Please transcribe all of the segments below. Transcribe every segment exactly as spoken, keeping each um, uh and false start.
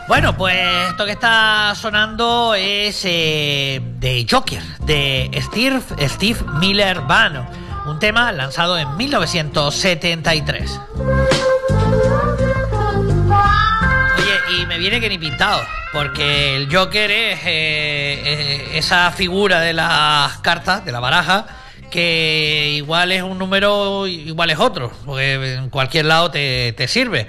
Bueno, pues esto que está sonando es eh, de Joker, de Steve, Steve Miller Band, un tema lanzado en mil novecientos setenta y tres. Oye, y me viene que ni pintado, porque el Joker es eh, eh, esa figura de las cartas, de la baraja, que igual es un número, igual es otro, porque en cualquier lado te, te sirve.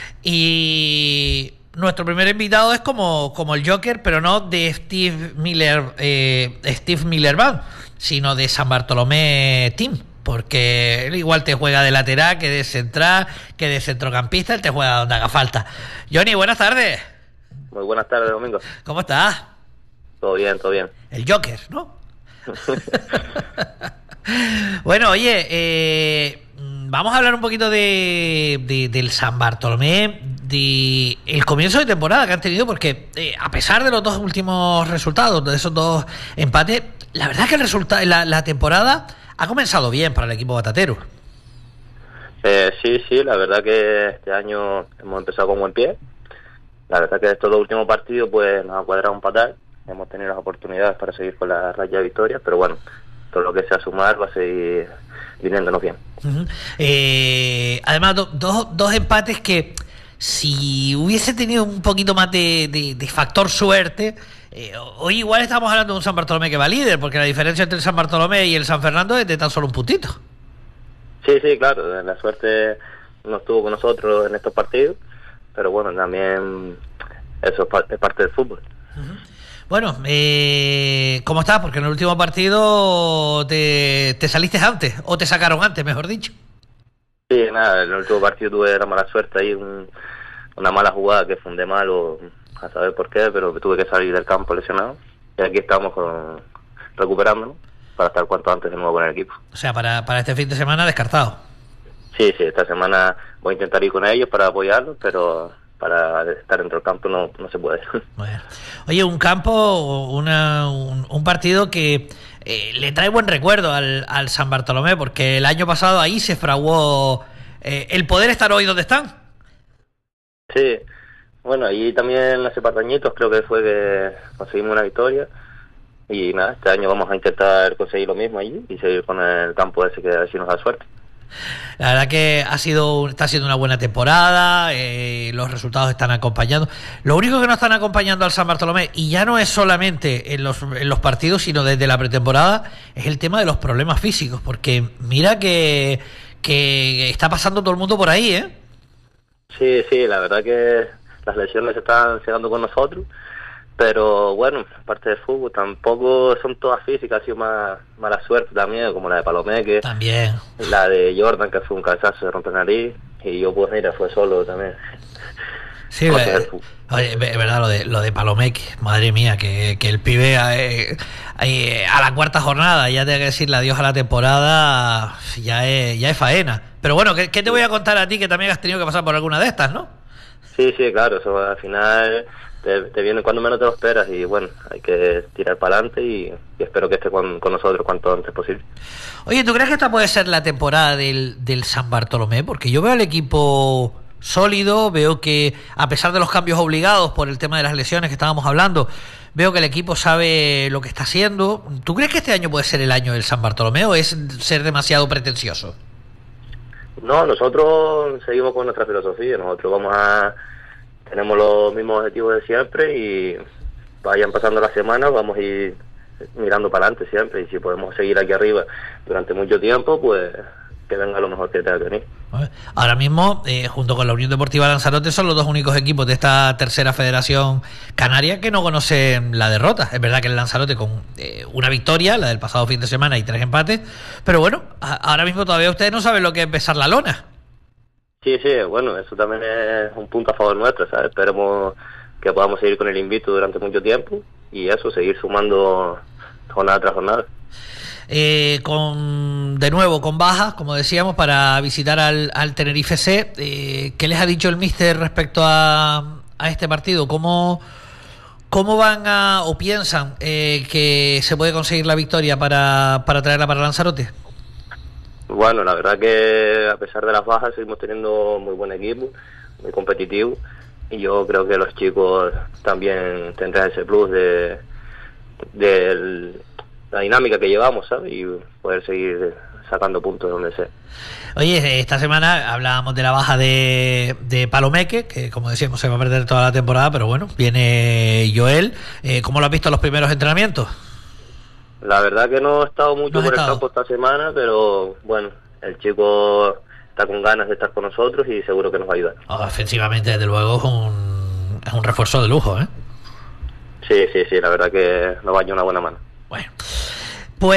Y nuestro primer invitado es como, como el Joker, pero no de Steve Miller, eh, Steve Miller Band, sino de San Bartolomé Team, porque él igual te juega de lateral, que de central, que de centrocampista, él te juega donde haga falta. Johnny, buenas tardes. Muy buenas tardes, Domingo. ¿Cómo estás? Todo bien, todo bien. El Joker, ¿no? Bueno, oye, eh, vamos a hablar un poquito de, de del San Bartolomé, de el comienzo de temporada que han tenido, porque eh, a pesar de los dos últimos resultados, de esos dos empates, la verdad es que el resultado, la, la temporada ha comenzado bien para el equipo batatero. Eh, sí, sí, la verdad que este año hemos empezado con buen pie. La verdad que estos dos últimos partidos pues nos ha cuadrado empatar. Hemos tenido las oportunidades para seguir con la raya de victorias, pero bueno, todo lo que sea sumar va a seguir viniéndonos bien. Uh-huh. Eh, además, do, dos, dos empates que si hubiese tenido un poquito más de, de, de factor suerte, eh, hoy igual estamos hablando de un San Bartolomé que va líder, porque la diferencia entre el San Bartolomé y el San Fernando es de tan solo un puntito. Sí, sí, claro, la suerte no estuvo con nosotros en estos partidos, pero bueno, también eso es parte del fútbol. Uh-huh. Bueno, eh, ¿cómo estás? Porque en el último partido te, te saliste antes, o te sacaron antes, mejor dicho. Sí, nada, en el último partido tuve la mala suerte ahí, un, una mala jugada que fundé mal, o a saber por qué, pero tuve que salir del campo lesionado. Y aquí estamos con, recuperándonos para estar cuanto antes de nuevo con el equipo. O sea, para, para este fin de semana descartado. Sí, sí, esta semana voy a intentar ir con ellos para apoyarlos, pero para estar dentro del campo no, no se puede. Bueno. Oye, un campo, una, un, un partido que eh, le trae buen recuerdo al, al San Bartolomé, porque el año pasado ahí se fraguó eh, el poder estar hoy donde están. Sí, bueno, y también hace par de añitos creo que fue que conseguimos una victoria, y nada, este año vamos a intentar conseguir lo mismo allí y seguir con el campo ese que a ver si nos da suerte. La verdad que ha sido está siendo una buena temporada, eh, los resultados están acompañando. Lo único que no están acompañando al San Bartolomé, y ya no es solamente en los, en los partidos, sino desde la pretemporada, es el tema de los problemas físicos, porque mira que, que está pasando todo el mundo por ahí, ¿eh? Sí, sí, la verdad que las lesiones están llegando con nosotros, pero bueno, parte del fútbol tampoco son todas físicas, ha sido más mala suerte también, como la de Palomé, que también la de Jordan, que fue un cabezazo de romper nariz, y yo pues mira, fue solo también. Sí, eh, oye, es verdad lo de lo de Palomé, madre mía, que, que el pibe eh, eh, a la cuarta jornada ya tenga que decirle adiós a la temporada, ya es, ya es faena. Pero bueno, ¿qué, ¿qué te voy a contar a ti, que también has tenido que pasar por alguna de estas, no? Sí, sí, claro, eso al final te, te viene cuando menos te lo esperas, y bueno, hay que tirar para adelante, y, y espero que esté con, con nosotros cuanto antes posible. Oye, ¿tú crees que esta puede ser la temporada del, del San Bartolomé? Porque yo veo al equipo sólido, veo que a pesar de los cambios obligados por el tema de las lesiones que estábamos hablando, veo que el equipo sabe lo que está haciendo. ¿Tú crees que este año puede ser el año del San Bartolomé, o es ser demasiado pretencioso? No, nosotros seguimos con nuestra filosofía, nosotros vamos a tenemos los mismos objetivos de siempre, y vayan pasando las semanas, vamos a ir mirando para adelante siempre, y si podemos seguir aquí arriba durante mucho tiempo, pues que venga lo mejor que tenga que venir. Ahora mismo, eh, junto con la Unión Deportiva Lanzarote, son los dos únicos equipos de esta tercera federación canaria que no conocen la derrota. Es verdad que el Lanzarote con eh, una victoria, la del pasado fin de semana, y tres empates, pero bueno, a, ahora mismo todavía ustedes no saben lo que es besar la lona. Sí, sí, bueno, eso también es un punto a favor nuestro, ¿sabes? Esperemos que podamos seguir con el invicto durante mucho tiempo, y eso, seguir sumando jornada tras jornada. Eh, con de nuevo con bajas, como decíamos, para visitar al, al Tenerife C. Eh, ¿Qué les ha dicho el míster respecto a, a este partido? ¿Cómo, cómo van a o piensan eh, que se puede conseguir la victoria para, para traerla para Lanzarote? Bueno, la verdad que a pesar de las bajas seguimos teniendo muy buen equipo, muy competitivo, y yo creo que los chicos también tendrán ese plus de, de la dinámica que llevamos, ¿sabes? Y poder seguir sacando puntos donde sea. Oye, esta semana hablábamos de la baja de, de Palomeque, que como decíamos se va a perder toda la temporada, pero bueno, viene Joel. Eh, ¿Cómo lo has visto en los primeros entrenamientos? La verdad que no he estado mucho ¿No por el estado? campo esta semana, pero bueno, el chico está con ganas de estar con nosotros y seguro que nos va a ayudar. Oh, ofensivamente, desde luego, es un, es un refuerzo de lujo, ¿eh? Sí, sí, sí, la verdad que nos va a ayudar una buena mano. Bueno, pues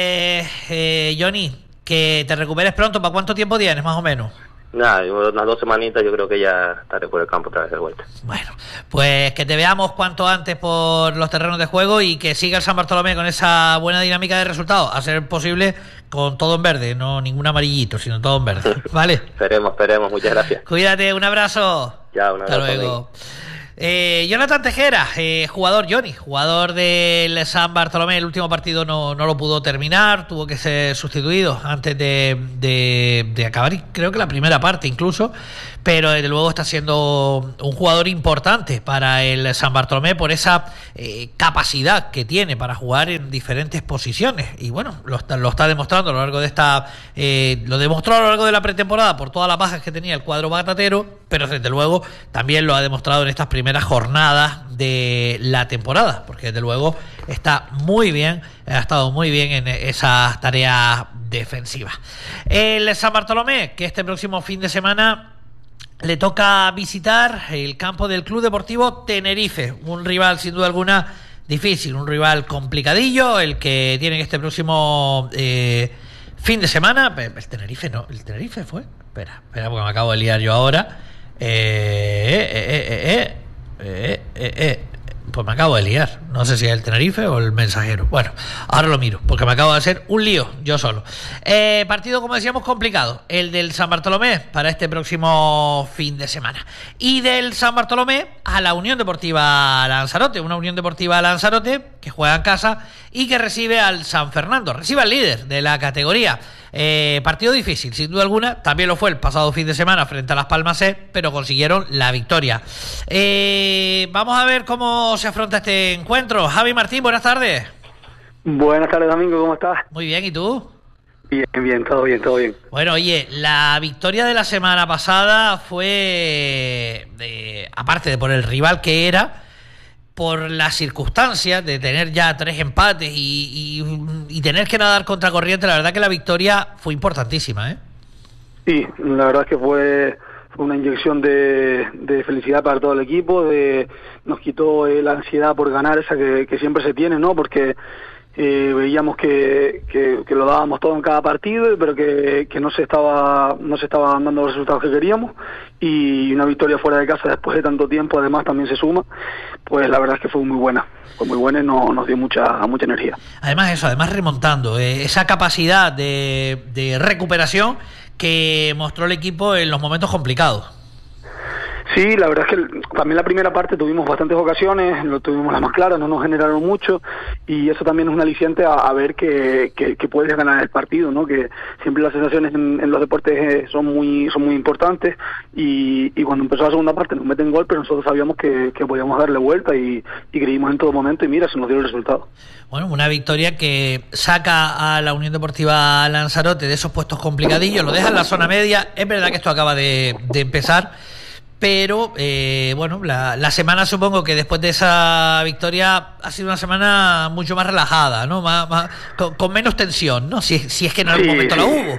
eh, Johnny, que te recuperes pronto. ¿Para cuánto tiempo tienes, más o menos? Nada, unas dos semanitas yo creo que ya estaré por el campo otra vez de vuelta. Bueno, pues que te veamos cuanto antes por los terrenos de juego y que siga el San Bartolomé con esa buena dinámica de resultados, a ser posible con todo en verde, no ningún amarillito, sino todo en verde, ¿vale? Esperemos, esperemos, muchas gracias. Cuídate, un abrazo. Ya, un Hasta abrazo. luego. Eh, Jonathan Tejera, eh, jugador Johnny, jugador del San Bartolomé. El último partido no, no lo pudo terminar, tuvo que ser sustituido antes de, de, de acabar, creo que la primera parte incluso, pero desde luego está siendo un jugador importante para el San Bartolomé por esa eh, capacidad que tiene para jugar en diferentes posiciones. Y bueno, lo está, lo está demostrando a lo largo de esta, eh, lo demostró a lo largo de la pretemporada por todas las bajas que tenía el cuadro batatero, pero desde luego también lo ha demostrado en estas primeras jornadas de la temporada, porque desde luego está muy bien, ha estado muy bien en esas tareas defensivas. El San Bartolomé, que este próximo fin de semana le toca visitar el campo del Club Deportivo Tenerife, un rival sin duda alguna difícil, un rival complicadillo, el que tiene este próximo eh, fin de semana. El Tenerife no, el Tenerife fue, espera, espera porque me acabo de liar yo ahora. Eh, eh, eh, eh, eh, eh, eh. Pues me acabo de liar. No sé si es el Tenerife o el Mensajero. Bueno, ahora lo miro, porque me acabo de hacer un lío yo solo. Eh, partido, como decíamos, complicado. El del San Bartolomé para este próximo fin de semana. Y del San Bartolomé a la Unión Deportiva Lanzarote. Una Unión Deportiva Lanzarote que juega en casa y que recibe al San Fernando. Recibe al líder de la categoría. Eh, partido difícil, sin duda alguna. También lo fue el pasado fin de semana frente a Las Palmas C, pero consiguieron la victoria. Eh, vamos a ver cómo se afronta este encuentro. Javi Martín, buenas tardes. Buenas tardes, Domingo, ¿cómo estás? Muy bien, ¿y tú? Bien, bien, todo bien, todo bien. Bueno, oye, la victoria de la semana pasada fue, de, aparte de por el rival que era, por las circunstancias de tener ya tres empates y, y, y tener que nadar contra corriente. La verdad que la victoria fue importantísima, ¿eh? Sí, la verdad es que fue, fue una inyección de, de felicidad para todo el equipo, de nos quitó eh, la ansiedad por ganar esa que, que siempre se tiene, ¿no? Porque eh, veíamos que, que, que lo dábamos todo en cada partido, pero que, que no se estaba no se estaban dando los resultados que queríamos, y una victoria fuera de casa después de tanto tiempo además también se suma. Pues la verdad es que fue muy buena, fue muy buena y no, nos dio mucha mucha energía. Además eso, además remontando, eh, esa capacidad de, de recuperación que mostró el equipo en los momentos complicados. Sí, la verdad es que también la primera parte tuvimos bastantes ocasiones, lo tuvimos las más claras, no nos generaron mucho, y eso también es un aliciente a, a ver que, que, que puedes ganar el partido, ¿no? Que siempre las sensaciones en, en los deportes eh, son muy son muy importantes, y, y cuando empezó la segunda parte nos meten gol, pero nosotros sabíamos que, que podíamos darle vuelta y, y creímos en todo momento, y mira, se nos dio el resultado. Bueno, una victoria que saca a la Unión Deportiva Lanzarote de esos puestos complicadillos, lo deja en la zona media. Es verdad que esto acaba de, de empezar, pero eh, bueno, la, la semana supongo que después de esa victoria ha sido una semana mucho más relajada, ¿no? Más, más, con, con menos tensión, ¿no? Si, si es que en algún Sí, momento sí. la hubo.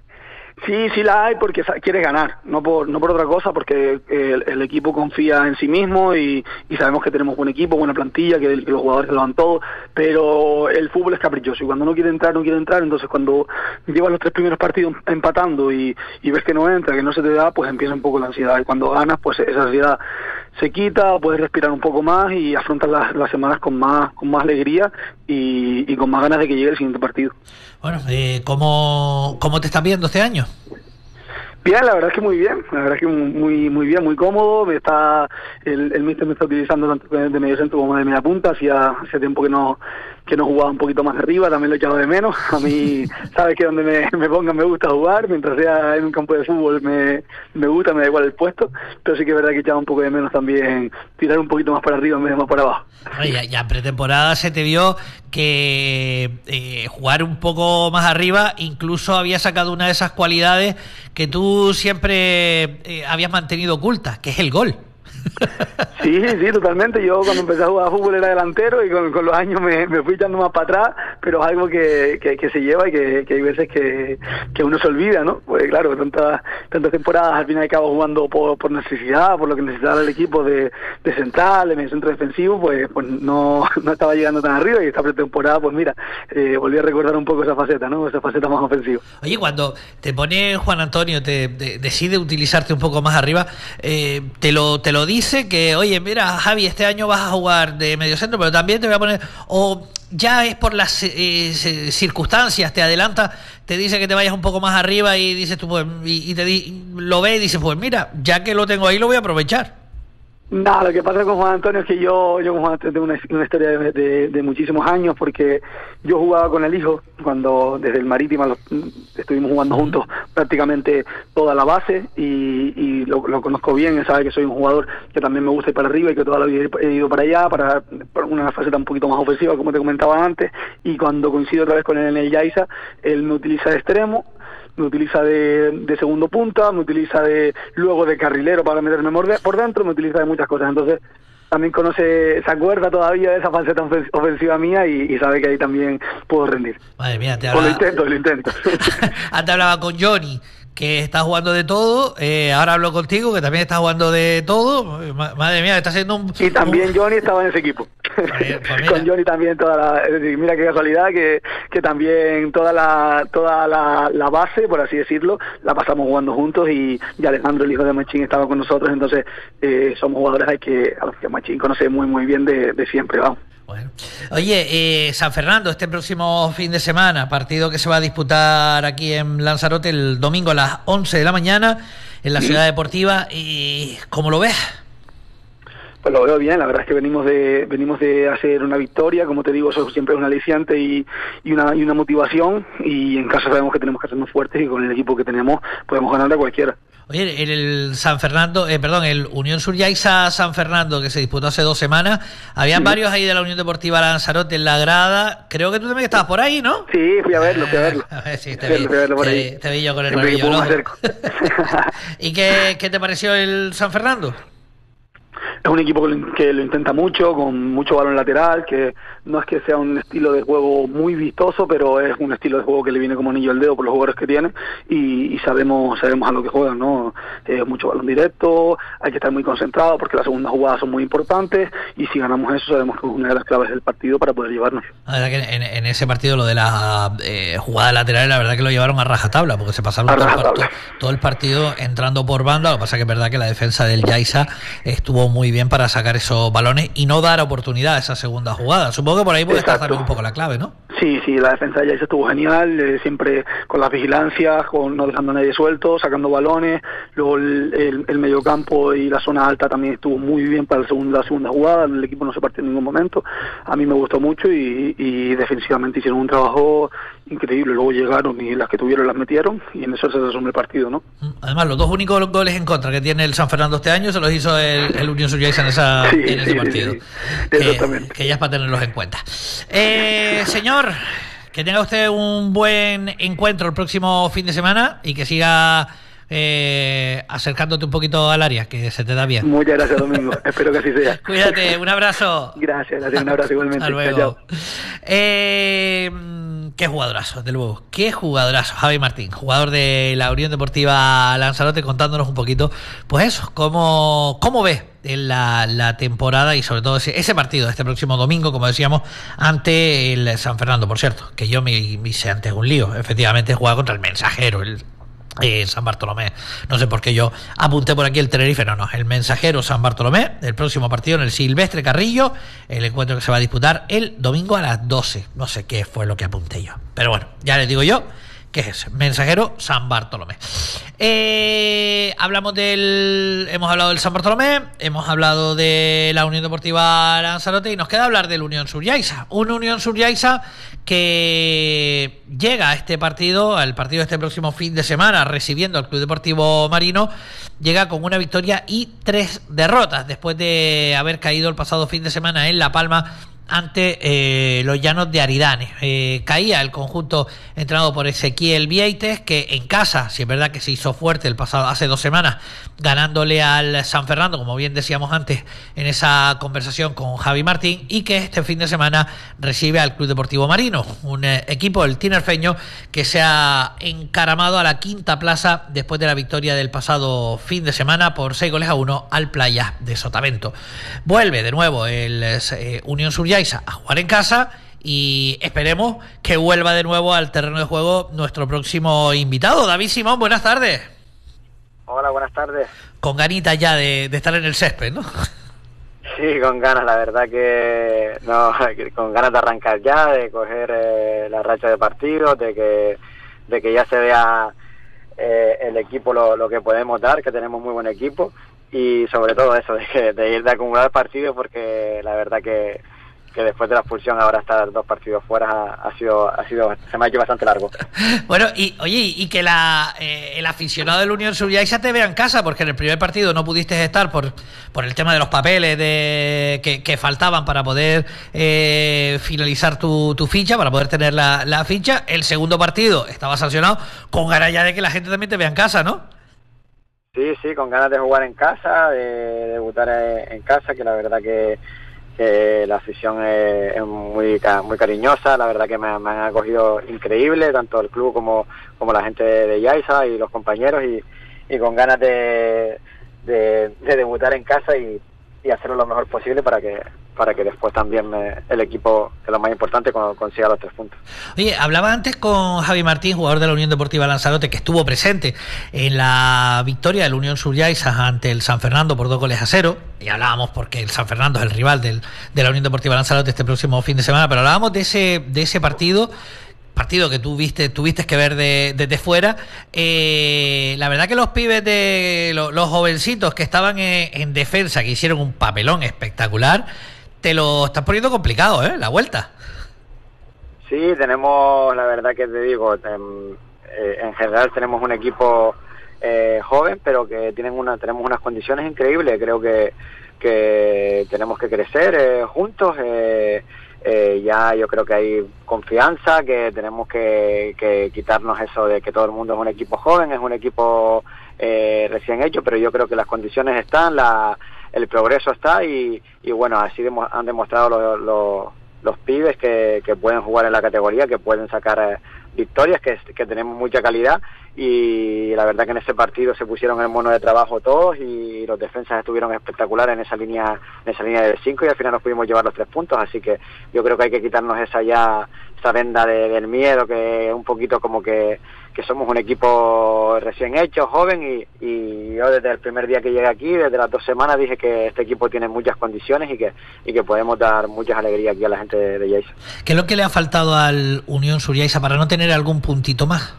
Sí, sí la hay porque quieres ganar, no por no por otra cosa, porque el, el equipo confía en sí mismo y, y sabemos que tenemos buen equipo, buena plantilla, que, que los jugadores lo dan todo, pero el fútbol es caprichoso y cuando no quiere entrar, no quiere entrar. Entonces cuando llevas los tres primeros partidos empatando y, y ves que no entra, que no se te da, pues empieza un poco la ansiedad, y cuando ganas, pues esa ansiedad se quita, puedes respirar un poco más y afrontas las, las semanas con más con más alegría y, y con más ganas de que llegue el siguiente partido. Bueno, eh, ¿cómo, ¿cómo te estás viendo este año? Bien, la verdad es que muy bien, la verdad es que muy muy bien, muy cómodo. Me está el, el míster me está utilizando tanto de medio centro como de media punta. Hacía hace tiempo que no que no jugaba un poquito más arriba, también lo he echado de menos. A mí, sabes que donde me, me pongan me gusta jugar, mientras sea en un campo de fútbol me, me gusta, me da igual el puesto, pero sí que es verdad que echaba un poco de menos también tirar un poquito más para arriba en vez de más para abajo. Ya, ya en pretemporada se te vio que eh, jugar un poco más arriba incluso había sacado una de esas cualidades que tú siempre eh, habías mantenido ocultas, que es el gol. Sí, sí, totalmente. Yo cuando empecé a jugar a fútbol era delantero y con, con los años me, me fui echando más para atrás, pero es algo que, que, que se lleva y que, que hay veces que, que uno se olvida, ¿no? Pues claro, tantas tantas temporadas al final acabo jugando por, por necesidad, por lo que necesitaba el equipo de, de central, de medio centro defensivo, pues pues no, no estaba llegando tan arriba, y esta pretemporada, pues mira, eh, volví a recordar un poco esa faceta, ¿no? Esa faceta más ofensiva. Oye, cuando te pone Juan Antonio, te, te decide utilizarte un poco más arriba, eh, te lo te lo dice que, oye, mira, Javi, este año vas a jugar de mediocentro, pero también te voy a poner, o ya es por las eh, circunstancias, te adelanta, te dice que te vayas un poco más arriba y dices tú, pues, y, y te di, lo ve y dices, pues mira, ya que lo tengo ahí, lo voy a aprovechar. Nada, lo que pasa con Juan Antonio es que yo yo con Juan Antonio tengo una, una historia de, de, de muchísimos años, porque yo jugaba con el hijo cuando desde el Marítima lo, estuvimos jugando juntos prácticamente toda la base, y, y lo, lo conozco bien. Él sabe que soy un jugador que también me gusta ir para arriba y que toda la vida he ido para allá, para, para una faceta un poquito más ofensiva, como te comentaba antes, y cuando coincido otra vez con él en el Yaiza, él me utiliza de extremo, me utiliza de, de segundo punta, me utiliza de luego de carrilero para meterme por dentro, me utiliza de muchas cosas. Entonces también conoce, se acuerda todavía de esa faceta ofensiva mía, y, y sabe que ahí también puedo rendir. Madre mía, te hablaba... Pues lo intento, lo intento. Antes hablaba con Johnny, que está jugando de todo, eh, ahora hablo contigo, que también está jugando de todo. Madre mía, está haciendo un... Y también un... Johnny estaba en ese equipo. Pues, pues con Johnny también toda la... Es decir, mira qué casualidad que, que también toda la toda la, la base, por así decirlo, la pasamos jugando juntos, y, y Alejandro, el hijo de Machín, estaba con nosotros. Entonces eh, somos jugadores hay que, a los que Machín conoce muy muy bien de, de siempre, vamos. Bueno. Oye, eh, San Fernando, este próximo fin de semana, partido que se va a disputar aquí en Lanzarote el domingo a las once de la mañana en la Ciudad Deportiva. ¿Y cómo lo ves? Pues lo veo bien, la verdad es que venimos de venimos de hacer una victoria, como te digo, eso siempre es un aliciante y, y una y una motivación, y en casa sabemos que tenemos que hacernos fuertes, y con el equipo que tenemos podemos ganar a cualquiera. Oye, el, el San Fernando, eh, perdón, el Unión Sur Yaiza San Fernando, que se disputó hace dos semanas, habían sí. varios ahí de la Unión Deportiva Lanzarote en la grada. Creo que tú también estabas por ahí, ¿no? Sí, fui a verlo, fui a verlo. A ver, sí, te, fui vi, a verlo por te, ahí. te vi yo con el Siempre rabillo, ¿no? ¿Y qué, qué te pareció el San Fernando? Es un equipo que lo intenta mucho, con mucho balón lateral, que no es que sea un estilo de juego muy vistoso, pero es un estilo de juego que le viene como anillo al dedo por los jugadores que tiene, y, y sabemos sabemos a lo que juegan, ¿no? Eh, mucho balón directo, hay que estar muy concentrado porque las segundas jugadas son muy importantes, y si ganamos eso sabemos que es una de las claves del partido para poder llevarnos. La verdad que en, en ese partido lo de la eh, jugada lateral, la verdad que lo llevaron a rajatabla, porque se pasaron todo el, partido, todo el partido entrando por banda. Lo que pasa que es verdad que la defensa del Yaiza estuvo muy bien para sacar esos balones y no dar oportunidad a esa segunda jugada. Supongo que por ahí puede Exacto. estar también un poco la clave, ¿no? Sí, sí, la defensa de Yaiza estuvo genial, eh, siempre con las vigilancias, con no dejando a nadie suelto, sacando balones. Luego el, el, el mediocampo y la zona alta también estuvo muy bien para el segundo, la segunda jugada. El equipo no se partió en ningún momento. A mí me gustó mucho, y, y defensivamente hicieron un trabajo increíble. Luego llegaron y las que tuvieron las metieron, y en eso se resume el partido, ¿no? Además, los dos únicos goles en contra que tiene el San Fernando este año se los hizo el, el Unión Sur Yaiza en, esa, sí, en ese sí, partido. Sí, sí. Que, que ya es para tenerlos en cuenta. Eh, señor, que tenga usted un buen encuentro el próximo fin de semana, y que siga eh, acercándote un poquito al área, que se te da bien. Muchas gracias, Domingo. Espero que así sea. Cuídate, un abrazo. Gracias, gracias, un abrazo igualmente. Hasta luego. Chao. Eh, qué jugadorazo, de luego. Qué jugadorazo, Javi Martín, jugador de la Unión Deportiva Lanzarote, contándonos un poquito, pues eso, cómo, cómo ve la, la temporada, y sobre todo ese, ese partido este próximo domingo, como decíamos, ante el San Fernando. Por cierto, que yo me, me hice antes un lío. Efectivamente, jugaba contra el Mensajero, el Eh, San Bartolomé. No sé por qué yo apunté por aquí el Tenerife. No, no, el Mensajero San Bartolomé. El próximo partido en el Silvestre Carrillo. El encuentro que se va a disputar el domingo a las doce. No sé qué fue lo que apunté yo. Pero bueno, ya les digo yo que es ese, Mensajero San Bartolomé. Eh, hablamos del, hemos hablado del San Bartolomé, hemos hablado de la Unión Deportiva Lanzarote y nos queda hablar del Unión Suryaisa, un Unión Suryaisa que llega a este partido, al partido de este próximo fin de semana, recibiendo al Club Deportivo Marino, llega con una victoria y tres derrotas, después de haber caído el pasado fin de semana en La Palma ante eh, los Llanos de Aridane. Eh, caía el conjunto entrenado por Ezequiel Vieites, que en casa, si es verdad que se hizo fuerte el pasado hace dos semanas, ganándole al San Fernando, como bien decíamos antes en esa conversación con Javi Martín, y que este fin de semana recibe al Club Deportivo Marino, un eh, equipo del tinerfeño que se ha encaramado a la quinta plaza después de la victoria del pasado fin de semana por seis goles a uno al Playa de Sotavento. Vuelve de nuevo el eh, Unión Suryaisa a jugar en casa y esperemos que vuelva de nuevo al terreno de juego nuestro próximo invitado, David Simón. Buenas tardes. Hola, buenas tardes. Con ganitas ya de, de estar en el césped, ¿no? Sí, con ganas, la verdad que no, con ganas de arrancar ya, de coger eh, la racha de partidos, de que de que ya se vea eh, el equipo lo, lo que podemos dar, que tenemos muy buen equipo, y sobre todo eso, de, que, de ir de acumular partidos, porque la verdad que que después de la expulsión ahora estar dos partidos fuera ha, ha sido ha sido se me ha hecho bastante largo. Bueno, y oye, y que la eh, el aficionado del Unión Suryaisa te vea en casa, porque en el primer partido no pudiste estar por por el tema de los papeles de que, que faltaban para poder eh, finalizar tu, tu ficha, para poder tener la, la ficha. El segundo partido estaba sancionado, con ganas ya de que la gente también te vea en casa, ¿no? Sí, sí, con ganas de jugar en casa, de debutar en casa, que la verdad que que la afición es, es muy muy cariñosa, la verdad que me, me han acogido increíble, tanto el club como, como la gente de, de Yaiza y los compañeros, y, y con ganas de, de, de debutar en casa y, y hacerlo lo mejor posible para que para que después también me, el equipo, que es lo más importante, consiga los tres puntos. Oye, hablaba antes con Javi Martín, jugador de la Unión Deportiva Lanzarote, que estuvo presente en la victoria del Unión Suryaisa ante el San Fernando por dos goles a cero, y hablábamos porque el San Fernando es el rival del, de la Unión Deportiva Lanzarote este próximo fin de semana, pero hablábamos de ese de ese partido partido que tú viste, tuviste que ver de, desde fuera. Eh, la verdad que los pibes de los, los jovencitos que estaban en, en defensa, que hicieron un papelón espectacular, te lo estás poniendo complicado, ¿eh? La vuelta. Sí, tenemos, la verdad que te digo, en, en general tenemos un equipo eh, joven, pero que tienen una, tenemos unas condiciones increíbles. Creo que, que tenemos que crecer eh, juntos. Eh, eh, ya yo creo que hay confianza, que tenemos que, que quitarnos eso de que todo el mundo es un equipo joven, es un equipo eh, recién hecho, pero yo creo que las condiciones están, la el progreso está, y, y bueno, así demo, han demostrado los, los, los pibes que, que pueden jugar en la categoría, que pueden sacar eh, victorias, que, que tenemos mucha calidad, y la verdad que en ese partido se pusieron el mono de trabajo todos, y los defensas estuvieron espectaculares en esa línea en esa línea de cinco, y al final nos pudimos llevar los tres puntos, así que yo creo que hay que quitarnos esa ya esa venda de, del miedo, que un poquito como que, que somos un equipo recién hecho, joven, y, y yo desde el primer día que llegué aquí, desde las dos semanas, dije que este equipo tiene muchas condiciones y que y que podemos dar muchas alegrías aquí a la gente de, de Yaiza. ¿Qué es lo que le ha faltado al Unión Suryaisa para no tener algún puntito más?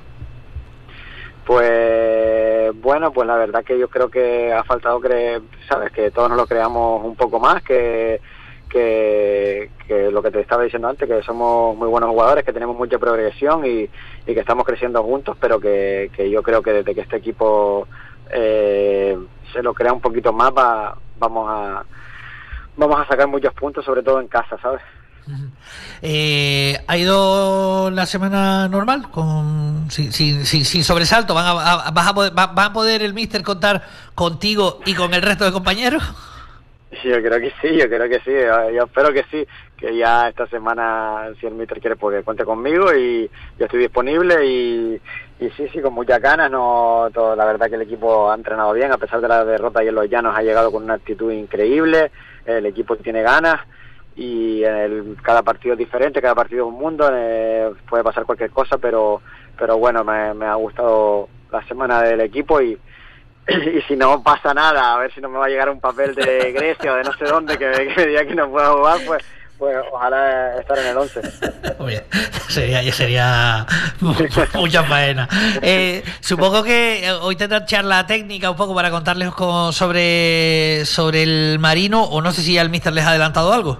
Pues bueno, pues la verdad que yo creo que ha faltado, creer, sabes, que todos nos lo creamos un poco más, que Que, que lo que te estaba diciendo antes, que somos muy buenos jugadores, que tenemos mucha progresión y, y que estamos creciendo juntos, pero que, que yo creo que desde que este equipo eh, se lo crea un poquito más, va, vamos a vamos a sacar muchos puntos, sobre todo en casa, ¿sabes? Eh, ¿Ha ido la semana normal? Con sin, sin, sin, sin sobresalto. ¿Van a, a, vas a poder, va, va a poder el míster contar contigo y con el resto de compañeros? Yo creo que sí, yo creo que sí, yo espero que sí, que ya esta semana, si el míster quiere, pues que cuente conmigo, y yo estoy disponible, y, y sí, sí, con muchas ganas. No, todo, la verdad que el equipo ha entrenado bien, a pesar de la derrota y en los Llanos ha llegado con una actitud increíble, el equipo tiene ganas, y el, cada partido es diferente, cada partido es un mundo, eh, puede pasar cualquier cosa, pero pero bueno, me, me ha gustado la semana del equipo, y y si no pasa nada, a ver si no me va a llegar un papel de Grecia o de no sé dónde que, que me diga que no puedo jugar, pues pues ojalá estar en el once. Oye, sería, ya sería mucha faena. Eh, supongo que hoy tendrán charla técnica un poco para contarles con, sobre, sobre el Marino, o no sé si ya el míster les ha adelantado algo.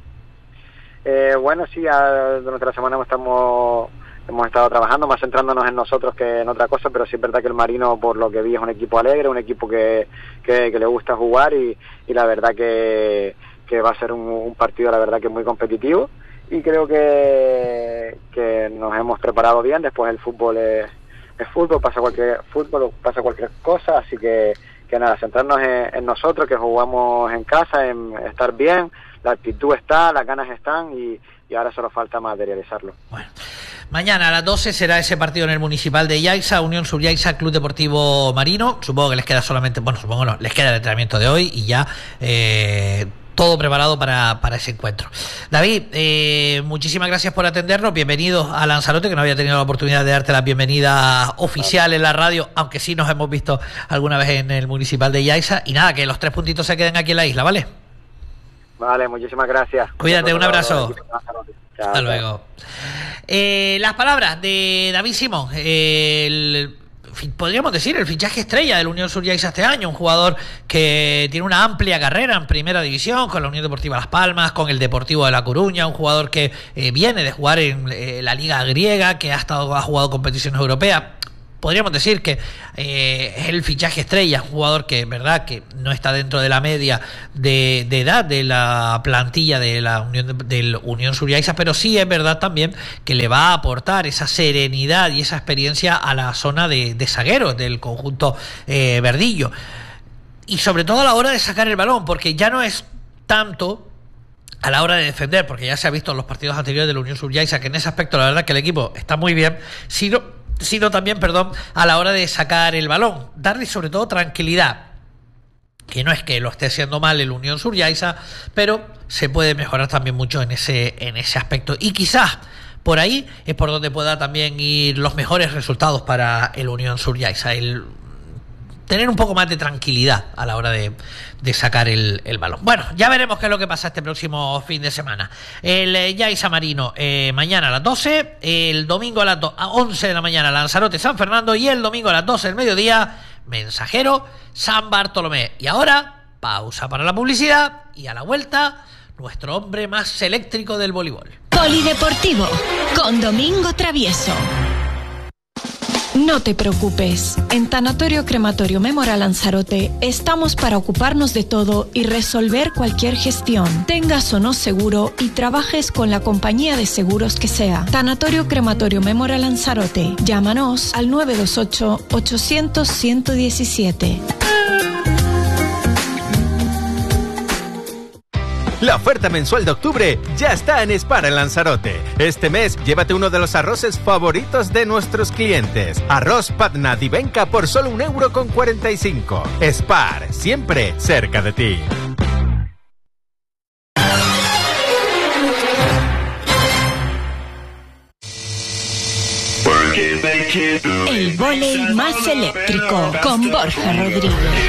Eh, bueno, sí, a, durante la semana estamos, hemos estado trabajando, más centrándonos en nosotros que en otra cosa, pero sí es verdad que el Marino, por lo que vi, es un equipo alegre, un equipo que, que, que le gusta jugar y, y la verdad que, que va a ser un, un partido, la verdad que muy competitivo, y creo que, que nos hemos preparado bien. Después el fútbol es, es fútbol, pasa cualquier fútbol, pasa cualquier cosa, así que, que nada, centrarnos en, en nosotros, que jugamos en casa, en estar bien. La actitud está, las ganas están y, y ahora solo falta materializarlo. Bueno, mañana a las doce será ese partido en el Municipal de Yaiza, Unión Suryaiza, Club Deportivo Marino. Supongo que les queda solamente, bueno, supongo no, les queda el entrenamiento de hoy y ya eh, todo preparado para, para ese encuentro. David, eh, muchísimas gracias por atendernos. Bienvenido a Lanzarote, que no había tenido la oportunidad de darte la bienvenida oficial en la radio, aunque sí nos hemos visto alguna vez en el Municipal de Yaiza. Y nada, que los tres puntitos se queden aquí en la isla, ¿vale? Vale, muchísimas gracias. Cuídate, un abrazo. Chao, hasta luego. Eh, las palabras de David Simón, el, podríamos decir el fichaje estrella del Unión Suryaiza este año, un jugador que tiene una amplia carrera en primera división con la Unión Deportiva Las Palmas, con el Deportivo de La Coruña, un jugador que eh, viene de jugar en eh, la liga griega, que ha estado ha jugado competiciones europeas. Podríamos decir que eh, es el fichaje estrella, un jugador que, verdad, que no está dentro de la media de, de edad de la plantilla de la Unión, del Unión Suryaiza, pero sí es verdad también que le va a aportar esa serenidad y esa experiencia a la zona de, de zagueros del conjunto eh, verdillo. Y sobre todo a la hora de sacar el balón, porque ya no es tanto a la hora de defender, porque ya se ha visto en los partidos anteriores de la Unión Suryaiza que en ese aspecto la verdad que el equipo está muy bien, sino sino también, perdón, a la hora de sacar el balón, darle sobre todo tranquilidad, que no es que lo esté haciendo mal el Unión Suryaiza, pero se puede mejorar también mucho en ese, en ese aspecto, y quizás por ahí es por donde pueda también ir los mejores resultados para el Unión Suryaiza, el tener un poco más de tranquilidad a la hora de, de sacar el, el balón. Bueno, ya veremos qué es lo que pasa este próximo fin de semana. El eh, Yaiza Marino eh, mañana a las doce, el domingo a las do- a once de la mañana Lanzarote San Fernando, y el domingo a las doce del mediodía Mensajero San Bartolomé. Y ahora, pausa para la publicidad, y a la vuelta, nuestro hombre más eléctrico del voleibol. Polideportivo con Domingo Travieso. No te preocupes, en Tanatorio Crematorio Memorial Lanzarote estamos para ocuparnos de todo y resolver cualquier gestión, tengas o no seguro y trabajes con la compañía de seguros que sea. Tanatorio Crematorio Memorial Lanzarote, llámanos al nueve dos ocho, ochocientos, ciento diecisiete. La oferta mensual de octubre ya está en Spar en Lanzarote. Este mes, llévate uno de los arroces favoritos de nuestros clientes. Arroz Patna Divenca por solo un euro con cuarenta y cinco. Spar, siempre cerca de ti. El vóley más eléctrico con Borja Rodríguez.